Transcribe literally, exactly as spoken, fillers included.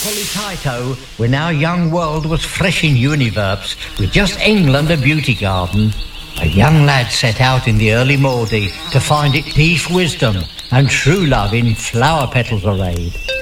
Polytaito, when our young world was fresh in univerbs, with just England a beauty garden, a young lad set out in the early Maudie to find it peace, wisdom, and true love in flower petals arrayed.